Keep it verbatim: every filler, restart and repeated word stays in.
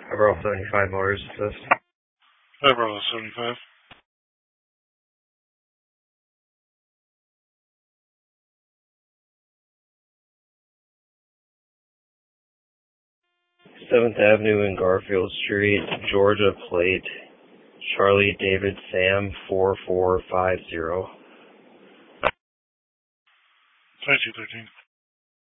Overall seventy-five Motors Assist. Overall seventy-five. seventh Avenue and Garfield Street, Georgia plate, Charlie David Sam four four five zero. twenty-two thirteen.